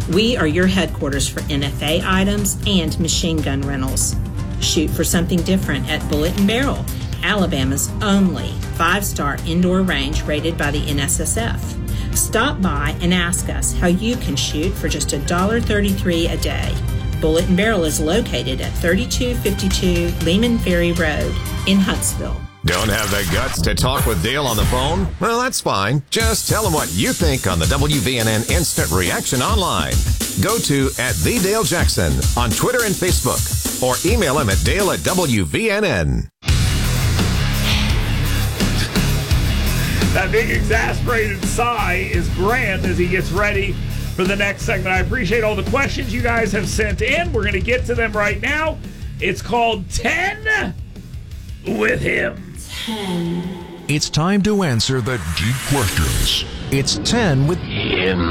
We are your headquarters for NFA items and machine gun rentals. Shoot for something different at Bullet & Barrel, Alabama's only 5-star indoor range rated by the NSSF. Stop by and ask us how you can shoot for just $1.33 a day. Bullet & Barrel is located at 3252 Lehman Ferry Road in Huntsville. Don't have the guts to talk with Dale on the phone? Well, that's fine. Just tell him what you think on the WVNN Instant Reaction Online. Go to @TheDaleJackson on Twitter and Facebook, or email him at Dale@WVNN. That big exasperated sigh is Grant as he gets ready for the next segment. I appreciate all the questions you guys have sent in. We're going to get to them right now. It's called 10 with him. 10. It's time to answer the deep questions. It's 10 with him.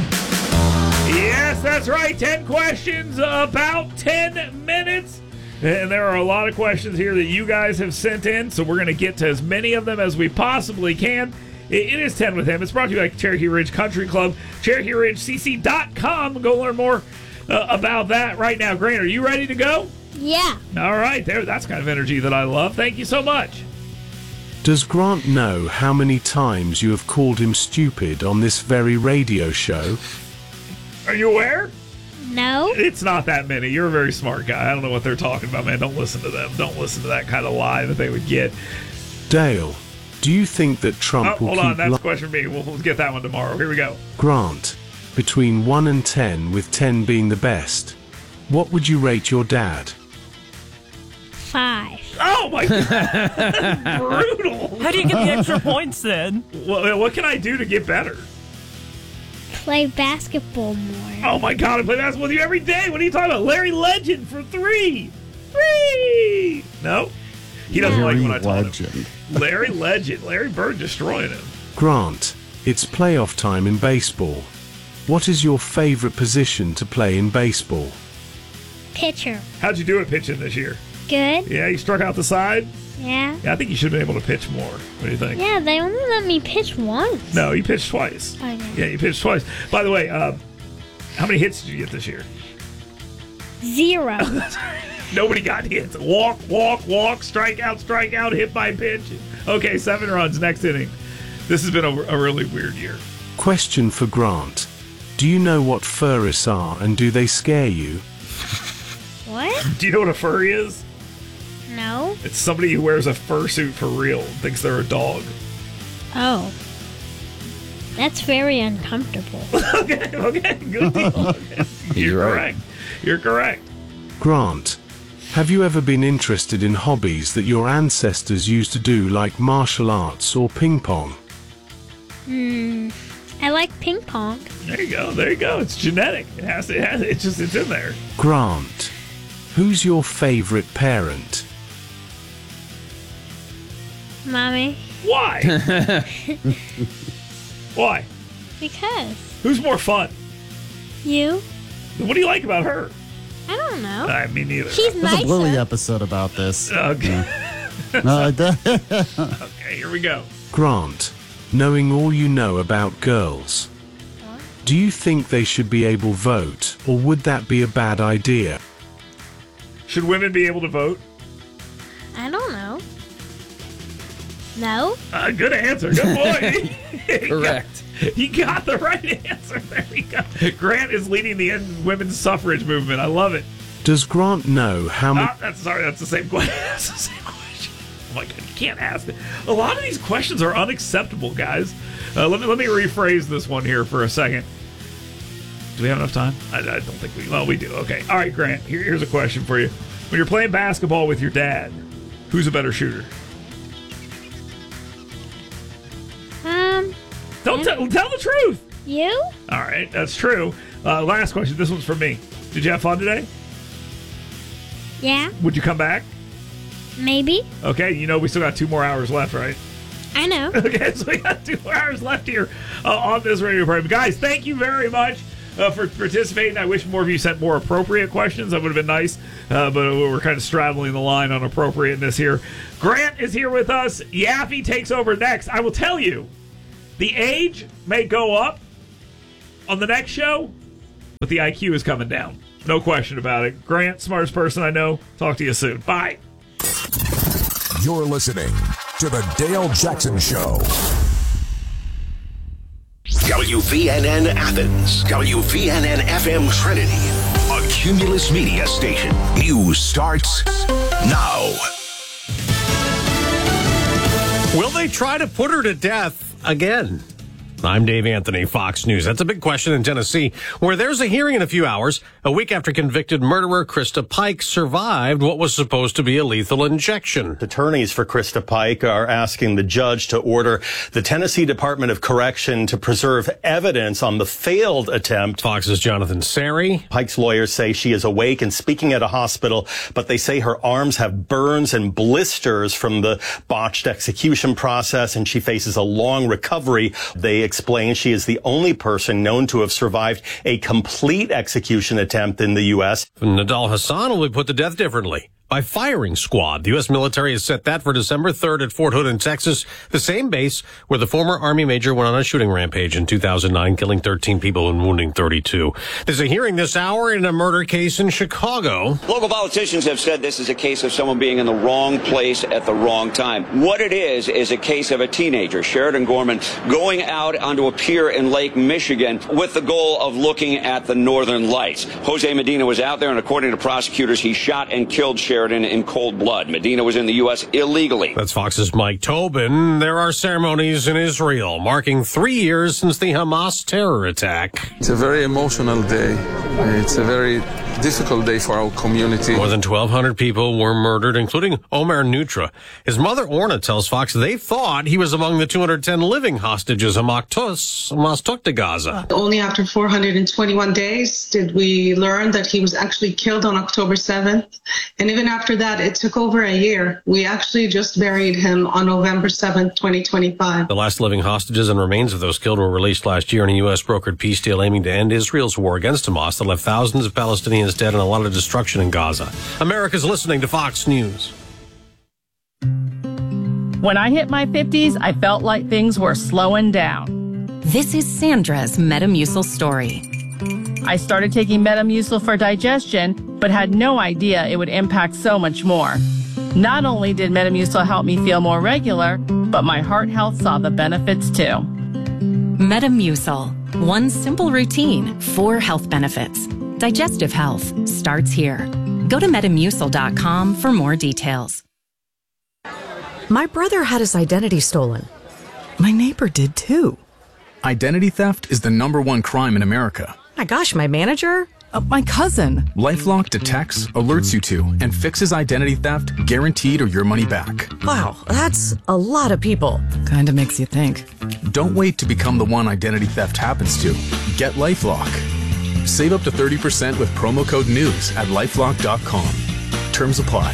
Yes, that's right. 10 questions, about 10 minutes. And there are a lot of questions here that you guys have sent in, so we're going to get to as many of them as we possibly can. It is 10 with him. It's brought to you by Cherokee Ridge Country Club, Cherokee RidgeCC.com. Go learn more about that right now. Grant, are you ready to go? Yeah. All right, there. That's kind of energy that I love. Thank you so much. Does Grant know how many times you have called him stupid on this very radio show? Are you aware? No. It's not that many. You're a very smart guy. I don't know what they're talking about, man. Don't listen to them. Don't listen to that kind of lie that they would get. Dale, do you think that Trump will hold keep... on, that's a question for me. We'll get that one tomorrow. Here we go. Grant, between 1 and 10, with 10 being the best, what would you rate your dad? 5. Oh, my God. Brutal. How do you get the extra points then? Well, what can I do to get better? Play basketball more. Oh, my God. I play basketball with you every day. What are you talking about? Larry Legend for 3. 3. No? He doesn't like when I talk to him. Larry Legend. Larry Bird destroying him. Grant, it's playoff time in baseball. What is your favorite position to play in baseball? Pitcher. How'd you do at pitching this year? Good. Yeah, you struck out the side? Yeah. Yeah, I think you should have been able to pitch more. What do you think? Yeah, they only let me pitch once. No, you pitched twice. Oh, yeah. Yeah, you pitched twice. By the way, how many hits did you get this year? 0. Nobody got hits. Walk, strikeout, hit by pitch. Okay, 7 runs next inning. This has been a really weird year. Question for Grant. Do you know what furries are and do they scare you? What? Do you know what a furry is? No. It's somebody who wears a fursuit for real and thinks they're a dog. Oh. That's very uncomfortable. Okay, good deal. Okay. You're correct. Grant, have you ever been interested in hobbies that your ancestors used to do, like martial arts or ping pong? I like ping pong. There you go. It's genetic. It's in there. Grant, who's your favorite parent? Mommy. Why? Why? Because. Who's more fun? You. What do you like about her? I don't know. Me neither. She's There's nicer. a Bluey episode about this. Okay. Okay, here we go. Grant, knowing all you know about girls, do you think they should be able to vote, or would that be a bad idea? Should women be able to vote? I don't know. No? Good answer. Good boy. Correct. He got the right answer. There we go. Grant is leading the women's suffrage movement. I love it. Does Grant know how many... That's the same question. That's the same question. Oh my God, you can't ask it. A lot of these questions are unacceptable, guys. Let me rephrase this one here for a second. Do we have enough time? I don't think we... Well, we do. Okay. All right, Grant. Here's a question for you. When you're playing basketball with your dad, who's a better shooter? Tell the truth. You? All right, that's true. Last question. This one's for me. Did you have fun today? Yeah. Would you come back? Maybe. Okay, we still got 2 more hours left, right? I know. Okay, so we got 2 more hours left here on this radio program. Guys, thank you very much for participating. I wish more of you sent more appropriate questions. That would have been nice, but we're kind of straddling the line on appropriateness here. Grant is here with us. Yaffe takes over next. I will tell you, the age may go up on the next show, but the IQ is coming down. No question about it. Grant, smartest person I know. Talk to you soon. Bye. You're listening to The Dale Jackson Show. WVNN Athens, WVNN FM Trinity, a Cumulus Media station. News starts now. Will they try to put her to death again? I'm Dave Anthony, Fox News. That's a big question in Tennessee, where there's a hearing in a few hours, a week after convicted murderer Krista Pike survived what was supposed to be a lethal injection. Attorneys for Krista Pike are asking the judge to order the Tennessee Department of Correction to preserve evidence on the failed attempt. Fox's Jonathan Sari. Pike's lawyers say she is awake and speaking at a hospital, but they say her arms have burns and blisters from the botched execution process, and she faces a long recovery. They explain she is the only person known to have survived a complete execution attempt in the U.S. Nadal Hassan will be put to death differently by firing squad. The U.S. military has set that for December 3rd at Fort Hood in Texas, the same base where the former Army major went on a shooting rampage in 2009, killing 13 people and wounding 32. There's a hearing this hour in a murder case in Chicago. Local politicians have said this is a case of someone being in the wrong place at the wrong time. What it is a case of a teenager, Sheridan Gorman, going out onto a pier in Lake Michigan with the goal of looking at the northern lights. Jose Medina was out there, and according to prosecutors, he shot and killed Sheridan in cold blood. Medina was in the U.S. illegally. That's Fox's Mike Tobin. There are ceremonies in Israel marking 3 years since the Hamas terror attack. It's a very emotional day. It's a very difficult day for our community. More than 1,200 people were murdered, including Omer Nutra. His mother, Orna, tells Fox they thought he was among the 210 living hostages Hamas took to Gaza. Only after 421 days did we learn that he was actually killed on October 7th. And even after that, it took over a year. We actually just buried him on November 7th, 2025. The last living hostages and remains of those killed were released last year in a U.S. brokered peace deal aiming to end Israel's war against Hamas that left thousands of Palestinians dead and a lot of destruction in Gaza. America's listening to Fox News. When I hit my 50s, I felt like things were slowing down. This is Sandra's Metamucil story. I started taking Metamucil for digestion, but had no idea it would impact so much more. Not only did Metamucil help me feel more regular, but my heart health saw the benefits too. Metamucil. One simple routine, 4 health benefits. Digestive health starts here. Go to Metamucil.com for more details. My brother had his identity stolen. My neighbor did too. Identity theft is the #1 crime in America. My gosh, my manager? My cousin. LifeLock detects, alerts you to, and fixes identity theft guaranteed or your money back. Wow, that's a lot of people. Kinda makes you think. Don't wait to become the one identity theft happens to. Get LifeLock. Save up to 30% with promo code NEWS at LifeLock.com. Terms apply.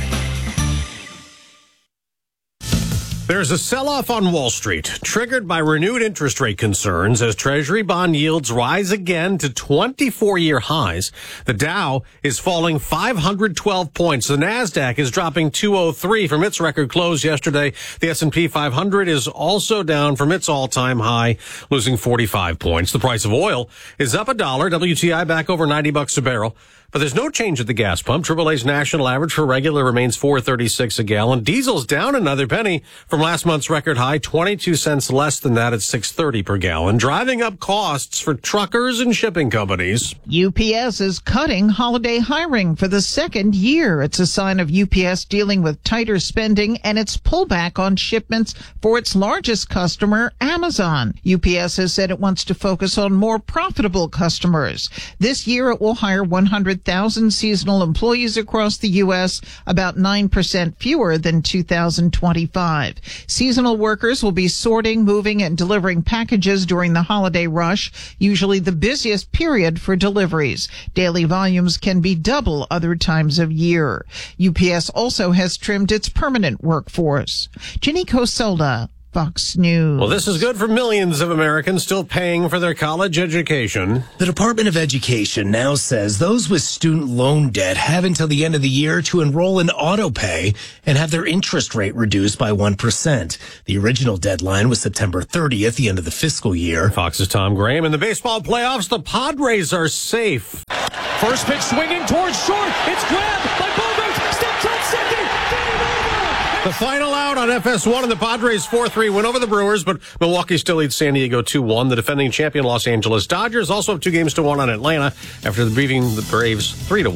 There's a sell-off on Wall Street, triggered by renewed interest rate concerns as Treasury bond yields rise again to 24-year highs. The Dow is falling 512 points. The Nasdaq is dropping 203 from its record close yesterday. The S&P 500 is also down from its all-time high, losing 45 points. The price of oil is up $1. WTI back over $90 a barrel. But there's no change at the gas pump. AAA's national average for regular remains $4.36 a gallon. Diesel's down another penny from last month's record high, 22 cents less than that at $6.30 per gallon, driving up costs for truckers and shipping companies. UPS is cutting holiday hiring for the second year. It's a sign of UPS dealing with tighter spending and its pullback on shipments for its largest customer, Amazon. UPS has said it wants to focus on more profitable customers. This year it will hire 100,000 seasonal employees across the U.S., about 9% fewer than 2025. Seasonal workers will be sorting, moving, and delivering packages during the holiday rush, usually the busiest period for deliveries. Daily volumes can be double other times of year. UPS also has trimmed its permanent workforce. Ginny Coselda, Fox News. Well, this is good for millions of Americans still paying for their college education. The Department of Education now says those with student loan debt have until the end of the year to enroll in AutoPay and have their interest rate reduced by 1%. The original deadline was September 30th, the end of the fiscal year. Fox's Tom Graham. In the baseball playoffs, the Padres are safe. First pitch swinging towards short. It's grabbed by Bogaerts. Steps on second. Game over. The final out on FS1, and the Padres 4-3 win over the Brewers, but Milwaukee still leads San Diego 2-1. The defending champion Los Angeles Dodgers also have 2-1 on Atlanta after beating the Braves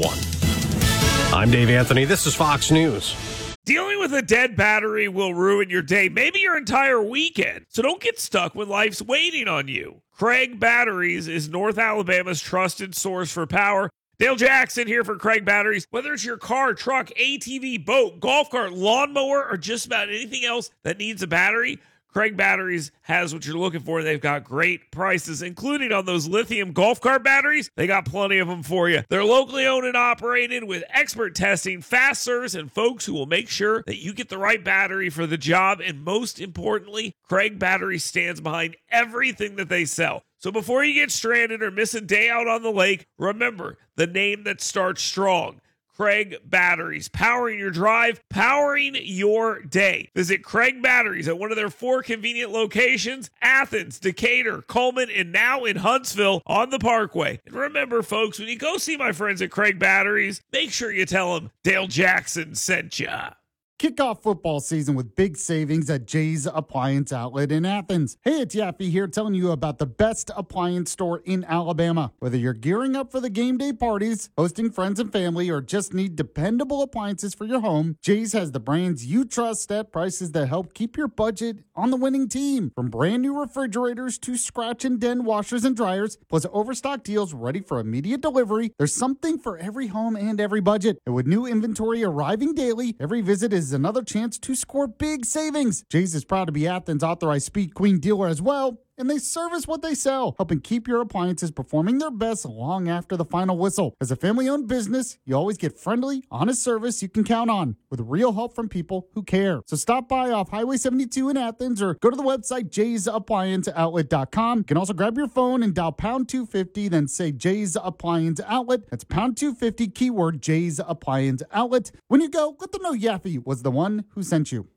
3-1. I'm Dave Anthony. This is Fox News. Dealing with a dead battery will ruin your day, maybe your entire weekend. So don't get stuck when life's waiting on you. Craig Batteries is North Alabama's trusted source for power. Dale Jackson here for Craig Batteries. Whether it's your car, truck, ATV, boat, golf cart, lawnmower, or just about anything else that needs a battery, Craig Batteries has what you're looking for. They've got great prices, including on those lithium golf cart batteries. They got plenty of them for you. They're locally owned and operated with expert testing, fast service, and folks who will make sure that you get the right battery for the job. And most importantly, Craig Batteries stands behind everything that they sell. So before you get stranded or miss a day out on the lake, remember the name that starts strong. Craig Batteries, powering your drive, powering your day. Visit Craig Batteries at one of their 4 convenient locations, Athens, Decatur, Coleman, and now in Huntsville on the Parkway. And remember, folks, when you go see my friends at Craig Batteries, make sure you tell them Dale Jackson sent ya. Kick off football season with big savings at Jay's Appliance Outlet in Athens. Hey, it's Yaffe here telling you about the best appliance store in Alabama. Whether you're gearing up for the game day parties, hosting friends and family, or just need dependable appliances for your home, Jay's has the brands you trust at prices that help keep your budget on the winning team. From brand new refrigerators to scratch and dent washers and dryers, plus overstock deals ready for immediate delivery, there's something for every home and every budget. And with new inventory arriving daily, every visit is another chance to score big savings. Jay's is proud to be Athens' authorized Speed Queen dealer as well, and they service what they sell, helping keep your appliances performing their best long after the final whistle. As a family-owned business, you always get friendly, honest service you can count on, with real help from people who care. So stop by off Highway 72 in Athens, or go to the website jaysapplianceoutlet.com. You can also grab your phone and dial pound 250, then say Jay's Appliance Outlet. That's pound 250, keyword Jay's Appliance Outlet. When you go, let them know Yaffe was the one who sent you.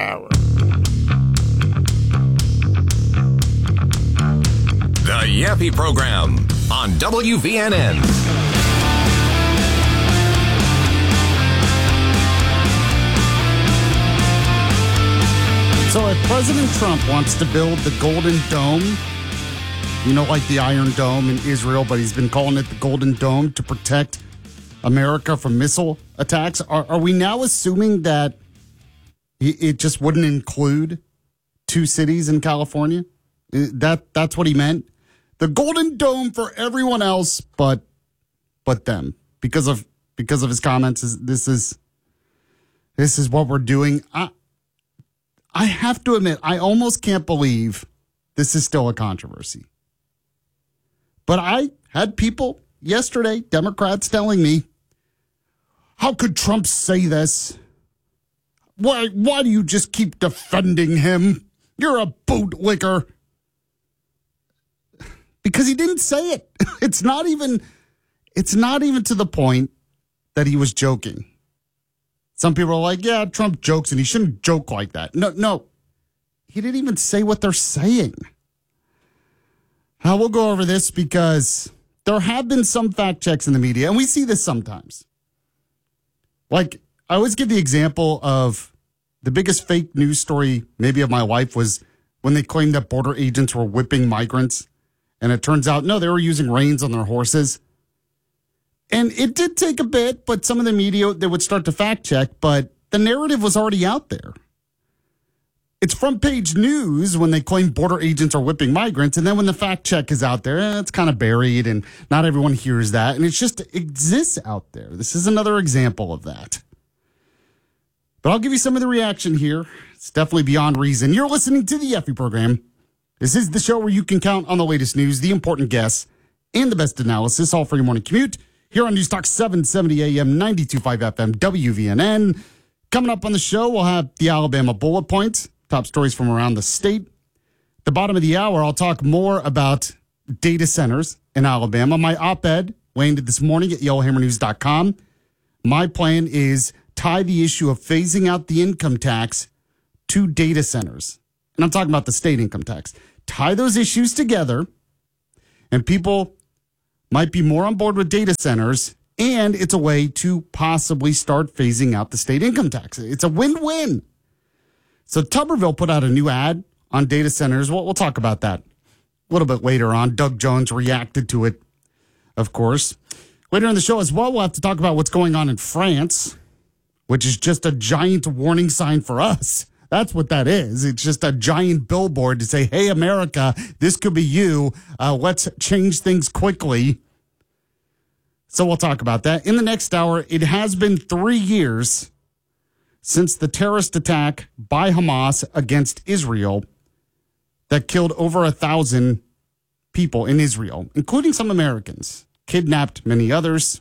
The Yaffe Program on WVNN. So if President Trump wants to build the Golden Dome, you know, like the Iron Dome in Israel, but he's been calling it the Golden Dome to protect America from missile attacks, are we now assuming that it just wouldn't include 2 cities in California? That's what he meant? The Golden Dome for everyone else but them, because of his comments. This is what we're doing. I have to admit, I almost can't believe this is still a controversy. But I had people yesterday, Democrats, telling me, how could Trump say this? Why do you just keep defending him? You're a bootlicker. Because he didn't say it. It's not even to the point that he was joking. Some people are like, yeah, Trump jokes and he shouldn't joke like that. No. He didn't even say what they're saying. We'll go over this because there have been some fact checks in the media, and we see this sometimes. Like, I always give the example of the biggest fake news story maybe of my life was when they claimed that border agents were whipping migrants. And it turns out, no, they were using reins on their horses. And it did take a bit, but some of the media, they would start to fact check, but the narrative was already out there. It's front page news when they claim border agents are whipping migrants. And then when the fact check is out there, it's kind of buried and not everyone hears that. And it just exists out there. This is another example of that. But I'll give you some of the reaction here. It's definitely beyond reason. You're listening to the Yaffe Program. This is the show where you can count on the latest news, the important guests, and the best analysis, all for your morning commute, here on News Talk 770 AM, 92.5 FM, WVNN. Coming up on the show, we'll have the Alabama bullet points. top stories from around the state. At the bottom of the hour, I'll talk more about data centers in Alabama. My op-ed landed this morning at yellowhammernews.com. My plan is tie the issue of phasing out the income tax to data centers. And I'm talking about the state income tax. Tie those issues together, and people might be more on board with data centers, and it's a way to possibly start phasing out the state income tax. It's a win-win. So Tuberville put out a new ad on data centers. We'll talk about that a little bit later on. Doug Jones reacted to it, of course. Later in the show as well, we'll have to talk about what's going on in France, which is just a giant warning sign for us. That's what that is. It's just a giant billboard to say, hey, America, this could be you. Let's change things quickly. So we'll talk about that. In the next hour, it has been 3 years since the terrorist attack by Hamas against Israel that killed over 1,000 people in Israel, including some Americans, kidnapped many others.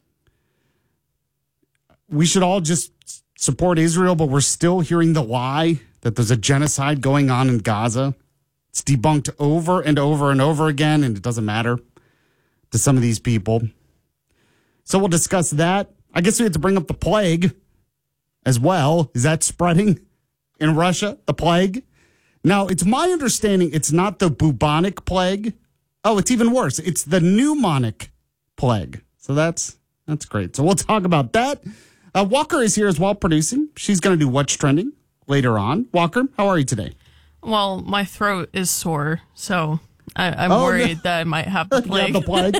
We should all just support Israel, but we're still hearing the lie that there's a genocide going on in Gaza. It's debunked over and over and over again, and it doesn't matter to some of these people. So we'll discuss that. I guess we have to bring up the plague as well. Is that spreading in Russia, the plague? Now, it's my understanding it's not the bubonic plague. Oh, it's even worse. It's the pneumonic plague. So that's great. So we'll talk about that. Walker is here as well producing. She's going to do What's Trending later on. Walker, how are you today? Well, my throat is sore, so I'm worried that I might have the plague. The plague?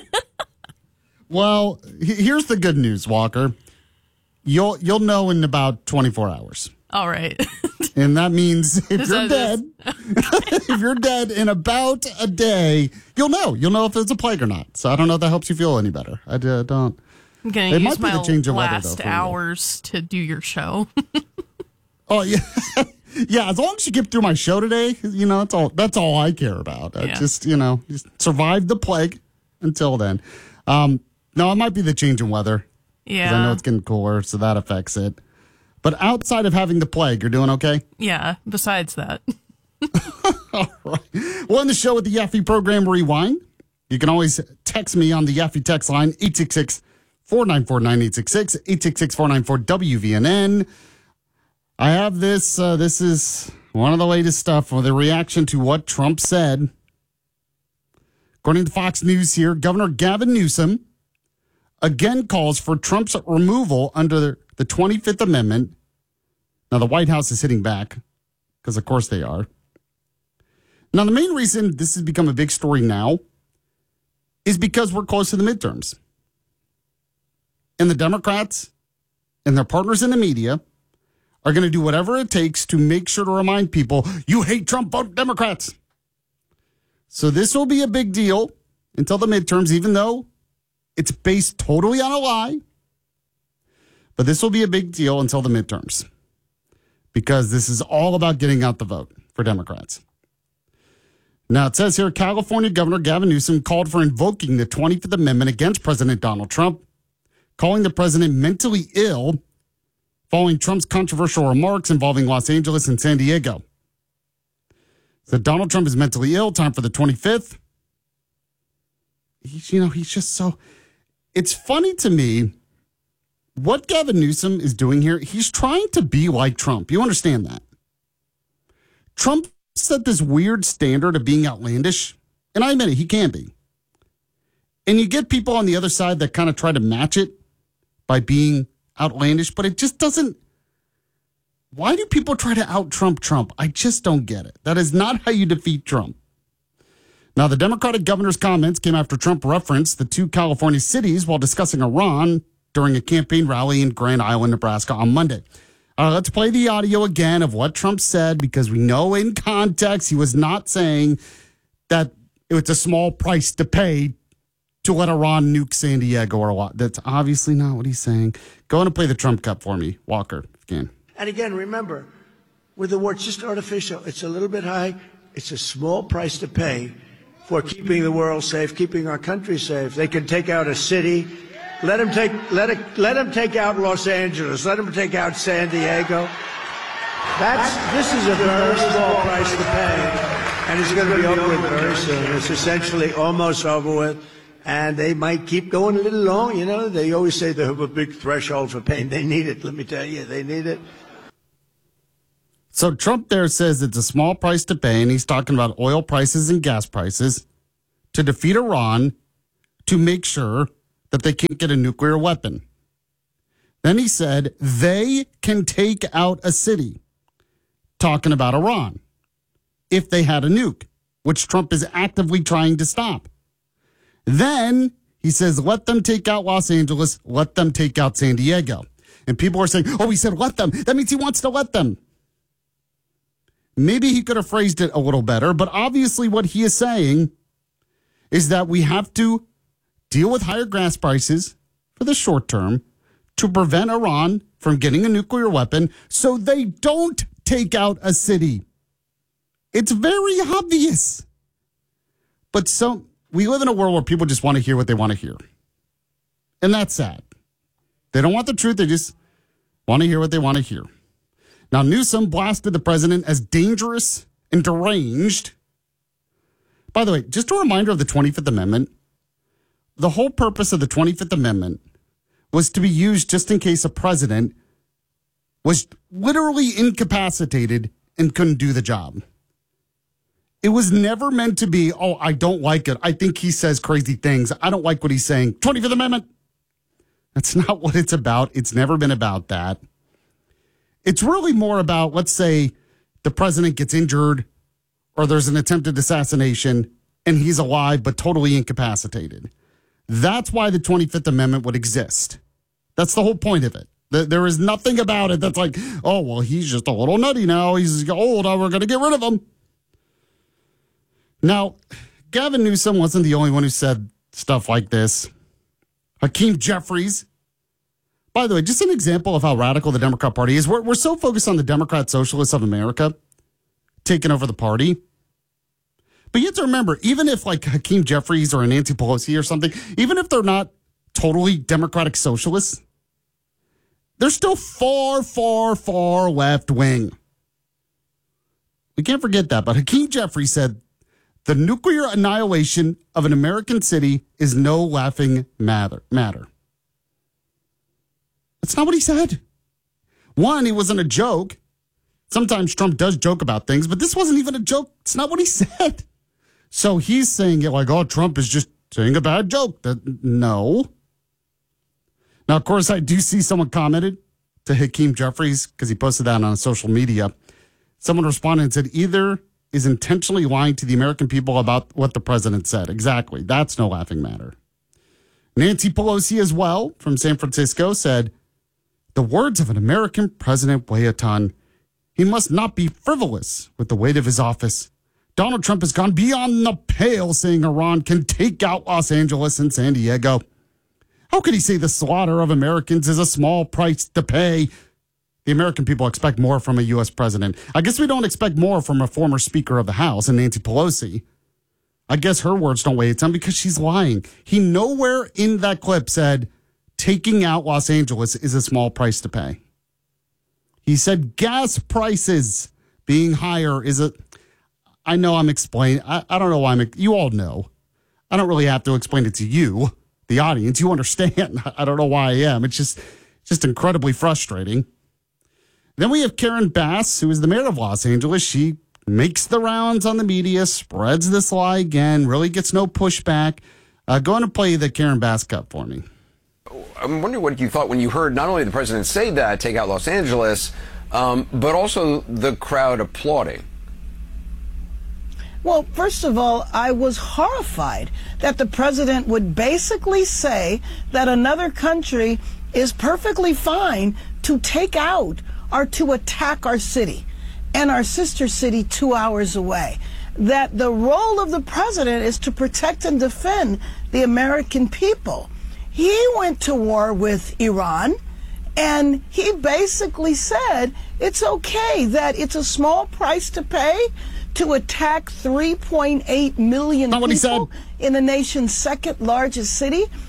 Well, here's the good news, Walker. You'll know in about 24 hours. All right. And that means if you're dead, if you're dead in about a day, you'll know. You'll know if it's a plague or not. So I don't know if that helps you feel any better. I don't. I'm going to use my last hours to do your show. Oh, yeah. Yeah, as long as you get through my show today, that's all I care about. Just survive the plague until then. No, it might be the change in weather. Yeah. 'Cause I know it's getting cooler, so that affects it. But outside of having the plague, you're doing okay? Yeah, besides that. All right. Well, in the show with the Yaffe program Rewind, you can always text me on the Yaffe text line, 866-494-9866, 866-494-WVNN. I have this. This is one of the latest stuff with a reaction to what Trump said. According to Fox News here, Governor Gavin Newsom again calls for Trump's removal under the 25th Amendment. Now, the White House is hitting back because, of course, they are. Now, the main reason this has become a big story now is because we're close to the midterms. And the Democrats and their partners in the media are going to do whatever it takes to make sure to remind people, you hate Trump, vote Democrats. So this will be a big deal until the midterms, even though it's based totally on a lie. But this will be a big deal until the midterms because this is all about getting out the vote for Democrats. Now, it says here, California Governor Gavin Newsom called for invoking the 25th Amendment against President Donald Trump, calling the president mentally ill following Trump's controversial remarks involving Los Angeles and San Diego. So Donald Trump is mentally ill. Time for the 25th. He's just so... It's funny to me what Gavin Newsom is doing here. He's trying to be like Trump. You understand that? Trump set this weird standard of being outlandish, and I admit it, he can be. And you get people on the other side that kind of try to match it by being outlandish, but it just doesn't. Why do people try to out-Trump Trump? I just don't get it. That is not how you defeat Trump. Now, the Democratic governor's comments came after Trump referenced the two California cities while discussing Iran during a campaign rally in Grand Island, Nebraska on Monday. Let's play the audio again of what Trump said, because we know in context he was not saying that it was a small price to pay to let Iran nuke San Diego or what. That's obviously not what he's saying. Go on and play the Trump cut for me, Walker, if you can. And again, remember, with the war, it's just artificial. It's a little bit high. It's a small price to pay for keeping the world safe, keeping our country safe. They can take out a city. Let them take out Los Angeles. Let them take out San Diego. This is a very small price to pay. And it's going to be over with very soon. It's essentially almost over with. And they might keep going a little long. You know, they always say they have a big threshold for pain. They need it. Let me tell you, they need it. So Trump there says it's a small price to pay, and he's talking about oil prices and gas prices to defeat Iran to make sure that they can't get a nuclear weapon. Then he said they can take out a city, talking about Iran, if they had a nuke, which Trump is actively trying to stop. Then he says, let them take out Los Angeles, let them take out San Diego. And people are saying, oh, he said let them. That means he wants to let them. Maybe he could have phrased it a little better, but obviously what he is saying is that we have to deal with higher gas prices for the short term to prevent Iran from getting a nuclear weapon so they don't take out a city. It's very obvious. But so we live in a world where people just want to hear what they want to hear. And that's sad. They don't want the truth. They just want to hear what they want to hear. Now, Newsom blasted the president as dangerous and deranged. By the way, just a reminder of the 25th Amendment. The whole purpose of the 25th Amendment was to be used just in case a president was literally incapacitated and couldn't do the job. It was never meant to be, oh, I don't like it. I think he says crazy things. I don't like what he's saying. 25th Amendment. That's not what it's about. It's never been about that. It's really more about, let's say, the president gets injured or there's an attempted assassination and he's alive but totally incapacitated. That's why the 25th Amendment would exist. That's the whole point of it. There is nothing about it that's like, oh, well, he's just a little nutty now. He's old. Oh, we're going to get rid of him. Now, Gavin Newsom wasn't the only one who said stuff like this. Hakeem Jeffries. By the way, just an example of how radical the Democrat Party is. We're so focused on the Democrat Socialists of America taking over the party. But you have to remember, even if like Hakeem Jeffries or Nancy Pelosi or something, even if they're not totally Democratic Socialists, they're still far, far, far left wing. We can't forget that. But Hakeem Jeffries said, the nuclear annihilation of an American city is no laughing matter. That's not what he said. One, it wasn't a joke. Sometimes Trump does joke about things, but this wasn't even a joke. It's not what he said. So he's saying it like, oh, Trump is just saying a bad joke. No. Now, of course, I do see someone commented to Hakeem Jeffries because he posted that on social media. Someone responded and said, either is intentionally lying to the American people about what the president said. Exactly. That's no laughing matter. Nancy Pelosi as well from San Francisco said, the words of an American president weigh a ton. He must not be frivolous with the weight of his office. Donald Trump has gone beyond the pale, saying Iran can take out Los Angeles and San Diego. How could he say the slaughter of Americans is a small price to pay? The American people expect more from a U.S. president. I guess we don't expect more from a former Speaker of the House and Nancy Pelosi. I guess her words don't weigh a ton because she's lying. He nowhere in that clip said taking out Los Angeles is a small price to pay. He said gas prices being higher is a... I know I'm explaining. I don't know why you all know. I don't really have to explain it to you, the audience. You understand. I don't know why I am. It's just incredibly frustrating. Then we have Karen Bass, who is the mayor of Los Angeles. She makes the rounds on the media, spreads this lie again, really gets no pushback. Go on and play the Karen Bass cut for me. I'm wondering what you thought when you heard not only the president say that, take out Los Angeles, but also the crowd applauding. Well, first of all, I was horrified that the president would basically say that another country is perfectly fine to take out or to attack our city and our sister city 2 hours away. That the role of the president is to protect and defend the American people. He went to war with Iran, and he basically said it's okay that it's a small price to pay to attack 3.8 million people in the nation's second largest city.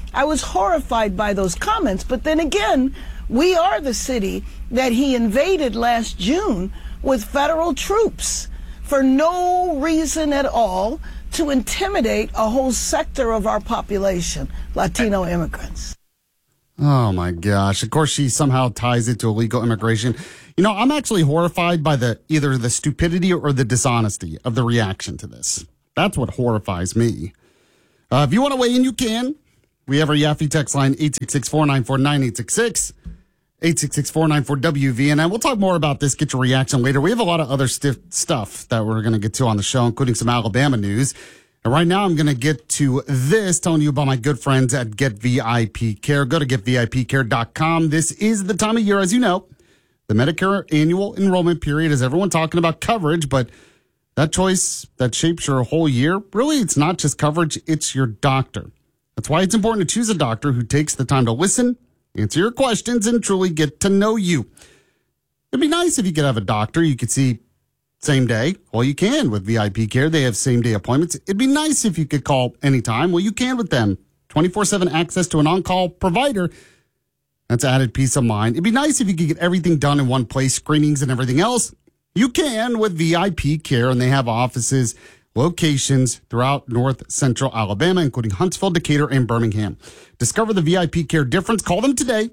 I was horrified by those comments. But then again, we are the city that he invaded last June with federal troops for no reason at all, to intimidate a whole sector of our population, Latino immigrants. Oh, my gosh. Of course, she somehow ties it to illegal immigration. You know, I'm actually horrified by either the stupidity or the dishonesty of the reaction to this. That's what horrifies me. If you want to weigh in, you can. We have our Yaffe text line, 866-494-9866. 866-494-WVNN. We'll talk more about this, get your reaction later. We have a lot of other stuff that we're going to get to on the show, including some Alabama news. And right now I'm going to get to this, telling you about my good friends at Get VIP Care. Go to GetVIPCare.com. This is the time of year, as you know, the Medicare annual enrollment period, is everyone talking about coverage, but that choice that shapes your whole year, really, it's not just coverage, it's your doctor. That's why it's important to choose a doctor who takes the time to listen, answer your questions, and truly get to know you. It'd be nice if you could have a doctor you could see same day. Well, you can with VIP Care. They have same-day appointments. It'd be nice if you could call anytime. Well, you can with them. 24/7 access to an on-call provider. That's added peace of mind. It'd be nice if you could get everything done in one place, screenings and everything else. You can with VIP Care, and they have offices, locations throughout North Central Alabama, including Huntsville, Decatur, and Birmingham. Discover the VIP Care difference. Call them today,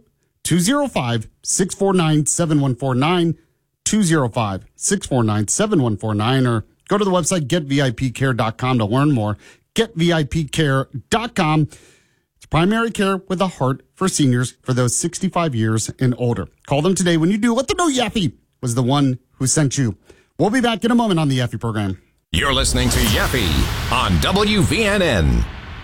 205-649-7149, 205-649-7149, or go to the website, getvipcare.com to learn more. Getvipcare.com. It's primary care with a heart for seniors for those 65 years and older. Call them today. When you do, let them know Yaffe was the one who sent you. We'll be back in a moment on the Yaffe program. You're listening to Yaffe on WVNN.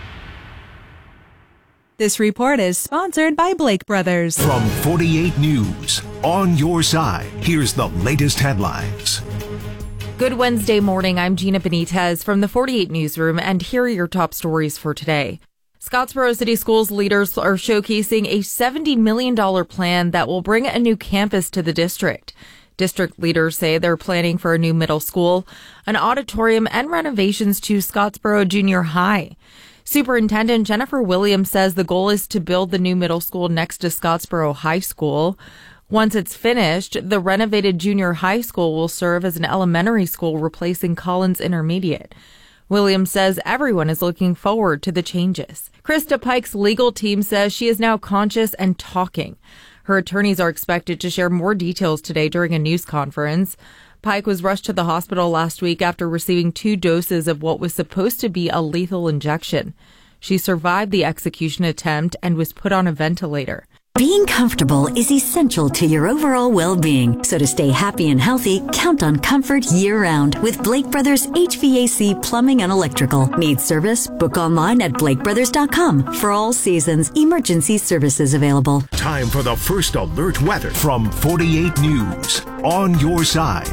This report is sponsored by Blake Brothers. From 48 News, on your side, here's the latest headlines. Good Wednesday morning. I'm Gina Benitez from the 48 Newsroom, and here are your top stories for today. Scottsboro City Schools leaders are showcasing a $70 million plan that will bring a new campus to the district. District leaders say they're planning for a new middle school, an auditorium, and renovations to Scottsboro Junior High. Superintendent Jennifer Williams says the goal is to build the new middle school next to Scottsboro High School. Once it's finished, the renovated junior high school will serve as an elementary school, replacing Collins Intermediate. Williams says everyone is looking forward to the changes. Krista Pike's legal team says she is now conscious and talking. Her attorneys are expected to share more details today during a news conference. Pike was rushed to the hospital last week after receiving 2 doses of what was supposed to be a lethal injection. She survived the execution attempt and was put on a ventilator. Being comfortable is essential to your overall well-being. So to stay happy and healthy, count on comfort year-round with Blake Brothers HVAC Plumbing and Electrical. Need service? Book online at blakebrothers.com. For all seasons, emergency services available. Time for the first alert weather from 48 News, on your side.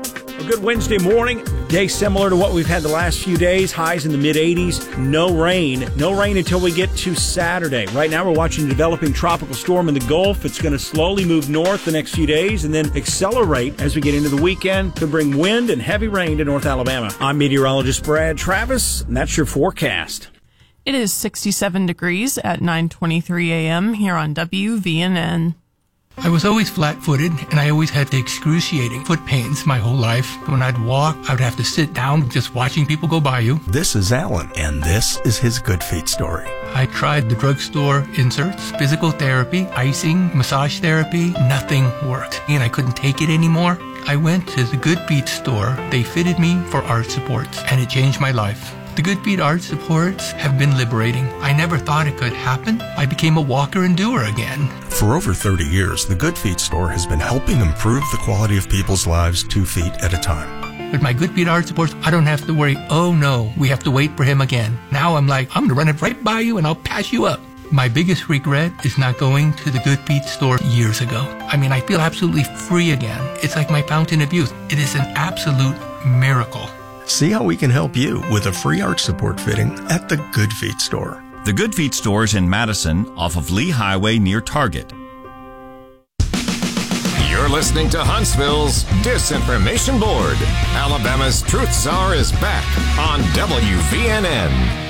A good Wednesday morning. Day similar to what we've had the last few days. Highs in the mid-80s. No rain. No rain until we get to Saturday. Right now we're watching a developing tropical storm in the Gulf. It's going to slowly move north the next few days and then accelerate as we get into the weekend. Could bring wind and heavy rain to North Alabama. I'm meteorologist Brad Travis, and that's your forecast. It is 67 degrees at 9:23 a.m. here on WVNN. I was always flat-footed, and I always had the excruciating foot pains my whole life. When I'd walk, I would have to sit down just watching people go by you. This is Alan, and this is his Good Feet story. I tried the drugstore inserts, physical therapy, icing, massage therapy. Nothing worked, and I couldn't take it anymore. I went to the Good Feet store. They fitted me for arch supports, and it changed my life. The Good Feet arch supports have been liberating. I never thought it could happen. I became a walker and doer again. For over 30 years, the Good Feet store has been helping improve the quality of people's lives 2 feet at a time. With my Good Feet arch supports, I don't have to worry, oh no, we have to wait for him again. Now I'm like, I'm going to run it right by you and I'll pass you up. My biggest regret is not going to the Good Feet store years ago. I mean, I feel absolutely free again. It's like my fountain of youth. It is an absolute miracle. See how we can help you with a free arch support fitting at the Good Feet store. The Good Feet store is in Madison off of Lee Highway near Target. You're listening to Huntsville's Disinformation Board. Alabama's Truth Czar is back on WVNN.